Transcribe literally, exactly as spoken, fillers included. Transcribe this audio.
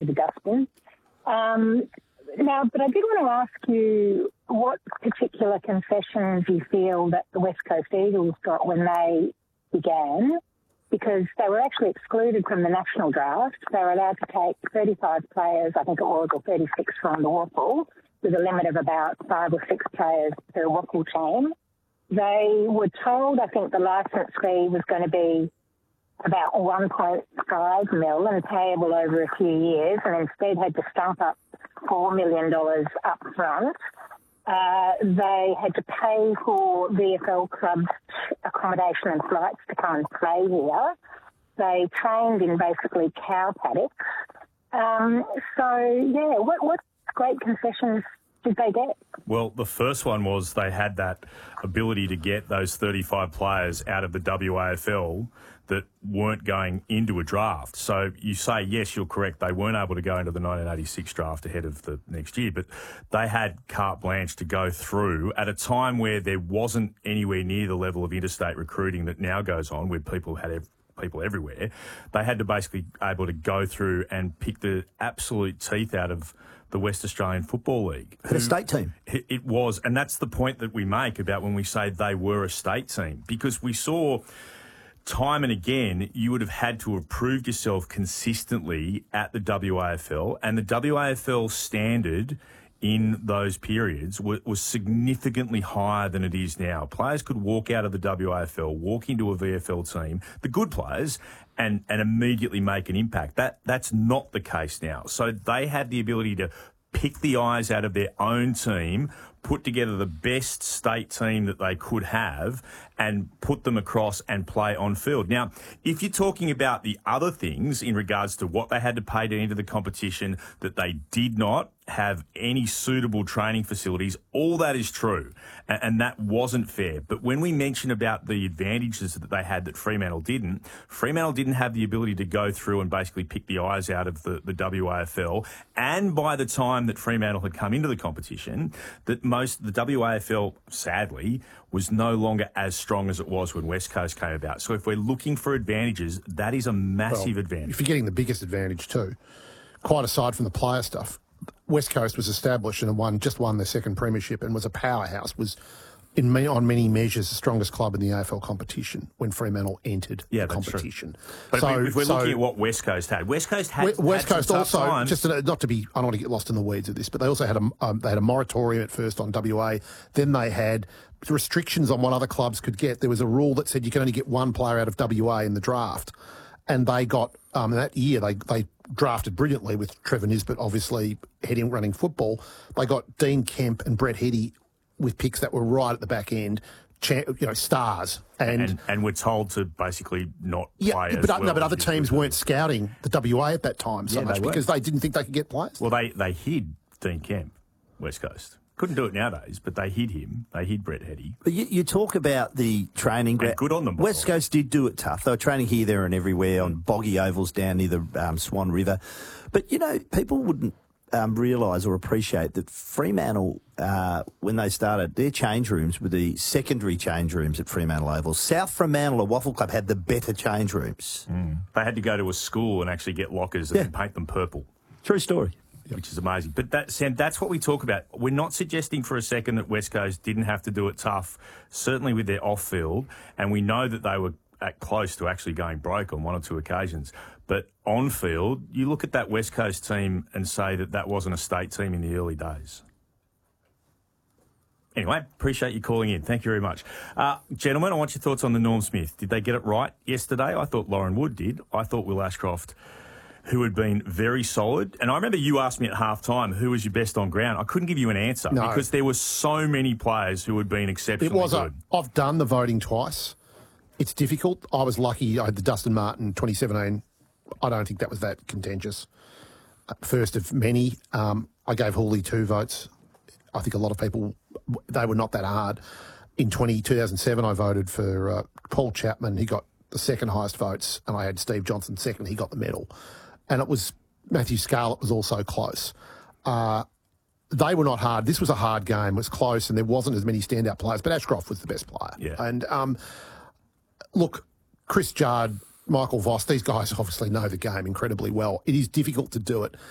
the dustbin. Um, now, but I did want to ask you what particular concessions you feel that the West Coast Eagles got when they began, because they were actually excluded from the national draft. They were allowed to take thirty-five players, I think it was, or thirty-six from the WAFL, with a limit of about five or six players per WAFL team. They were told, I think, the licence fee was going to be about one point five mil and payable over a few years, and instead had to stump up four million dollars up front. Uh, they had to pay for V F L clubs accommodation and flights to come and play here. They trained in basically cow paddocks. Um, so, yeah, what, what great concessions did they get? Well, the first one was they had that ability to get those thirty-five players out of the W A F L that weren't going into a draft. So you say, yes, you're correct, they weren't able to go into the nineteen eighty-six draft ahead of the next year, but they had carte blanche to go through at a time where there wasn't anywhere near the level of interstate recruiting that now goes on, where people had ev- people everywhere. They had to basically able to go through and pick the absolute teeth out of the West Australian Football League. Had a state team. It was, and that's the point that we make about when we say they were a state team, because we saw time and again you would have had to have proved yourself consistently at the W A F L, and the W A F L standard in those periods was, was significantly higher than it is now. Players could walk out of the W A F L, walk into a V F L team, the good players, and, and immediately make an impact. That That's not the case now. So they had the ability to pick the eyes out of their own team, put together the best state team that they could have, and put them across and play on field. Now, if you're talking about the other things in regards to what they had to pay to enter the competition, that they did not have any suitable training facilities, all that is true, and, and that wasn't fair. But when we mention about the advantages that they had that Fremantle didn't, Fremantle didn't have the ability to go through and basically pick the eyes out of the, the W A F L, and by the time that Fremantle had come into the competition, that most the W A F L, sadly, was no longer as strong as it was when West Coast came about. So if we're looking for advantages, that is a massive well, advantage. You're forgetting the biggest advantage too. Quite aside from the player stuff, West Coast was established and won just won their second premiership and was a powerhouse, was in me, on many measures the strongest club in the A F L competition when Fremantle entered yeah, the that's competition. True. But so, if we're so, looking at what West Coast had, West Coast had West had Coast some also, times. just to, not to be, I don't want to get lost in the weeds of this, but they also had a um, they had a moratorium at first on W A. Then they had restrictions on what other clubs could get. There was a rule that said you can only get one player out of W A in the draft, and they got um, that year they they drafted brilliantly with Trevor Nisbet, obviously heading running football. They got Dean Kemp and Brett Heady with picks that were right at the back end. You know, stars, and and, and we're told to basically not yeah, play. but as well no, but as other you teams could. weren't scouting the W A at that time so Yeah, much they because they didn't think they could get players. Well, they they hid Dean Kemp, West Coast. Couldn't do it nowadays, but they hid him. They hid Brett Heady. But you, you talk about the training ground. Good on them. West Coast did do it tough. They were training here, there, and everywhere on boggy ovals down near the um, Swan River. But you know, people wouldn't um, realise or appreciate that Fremantle, uh, when they started, their change rooms were the secondary change rooms at Fremantle Oval. South Fremantle, a WAFL club, had the better change rooms. Mm. They had to go to a school and actually get lockers and Yeah. then paint them purple. True story. Which is amazing. But that, Sam, that's what we talk about. We're not suggesting for a second that West Coast didn't have to do it tough, certainly with their off-field, and we know that they were at close to actually going broke on one or two occasions. But on-field, you look at that West Coast team and say that that wasn't a state team in the early days. Anyway, appreciate you calling in. Thank you very much. Uh, gentlemen, I want your thoughts on the Norm Smith. Did they get it right yesterday? I thought Lauren Wood did. I thought Will Ashcroft, who had been very solid. And I remember you asked me at half-time who was your best on ground. I couldn't give you an answer No. because there were so many players who had been exceptionally It was good. a, I've done the voting twice. It's difficult. I was lucky. I had the Dustin Martin twenty seventeen. I don't think that was that contentious. First of many. Um, I gave Hooley two votes. I think a lot of people, they were not that hard. In twenty, two thousand seven, I voted for uh, Paul Chapman. He got the second highest votes, and I had Steve Johnson second. He got the medal. And it was Matthew Scarlett was also close. Uh, they were not hard. This was a hard game. It was close, and there wasn't as many standout players. But Ashcroft was the best player. Yeah. And um, look, Chris Judd, Michael Voss, these guys obviously know the game incredibly well. It is difficult to do it.